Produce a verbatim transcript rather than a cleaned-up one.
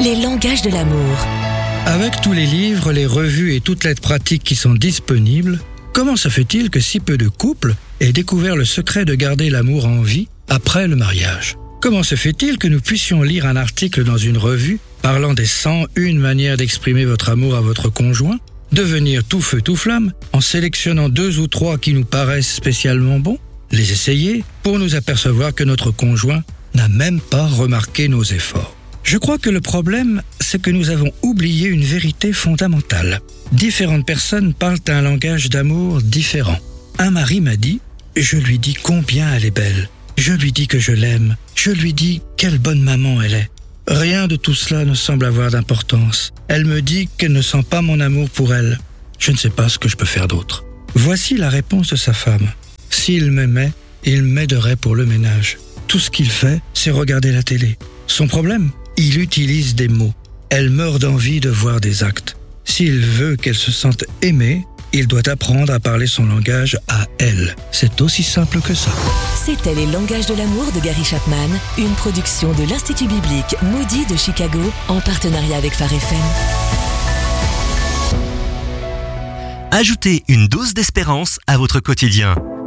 Les langages de l'amour. Avec tous les livres, les revues et toute l'aide pratique qui sont disponibles, comment se fait-il que si peu de couples aient découvert le secret de garder l'amour en vie après le mariage ? Comment se fait-il que nous puissions lire un article dans une revue parlant des cent une manières d'exprimer votre amour à votre conjoint, devenir tout feu tout flamme en sélectionnant deux ou trois qui nous paraissent spécialement bons, les essayer pour nous apercevoir que notre conjoint n'a même pas remarqué nos efforts ? Je crois que le problème, c'est que nous avons oublié une vérité fondamentale. Différentes personnes parlent un langage d'amour différent. Un mari m'a dit « Je lui dis combien elle est belle. Je lui dis que je l'aime. Je lui dis quelle bonne maman elle est. » Rien de tout cela ne semble avoir d'importance. Elle me dit qu'elle ne sent pas mon amour pour elle. Je ne sais pas ce que je peux faire d'autre. Voici la réponse de sa femme. S'il m'aimait, il m'aiderait pour le ménage. Tout ce qu'il fait, c'est regarder la télé. Son problème ? Il utilise des mots. Elle meurt d'envie de voir des actes. S'il veut qu'elle se sente aimée, il doit apprendre à parler son langage à elle. C'est aussi simple que ça. C'était Les langages de l'amour de Gary Chapman, une production de l'Institut biblique Moody de Chicago en partenariat avec Phare F M. Ajoutez une dose d'espérance à votre quotidien.